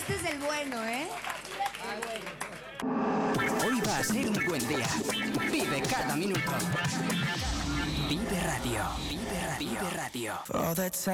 Este es el bueno, ¿eh? Hoy va a ser un buen día. Vive cada minuto. Vive Radio. Vive Radio. Vive Radio.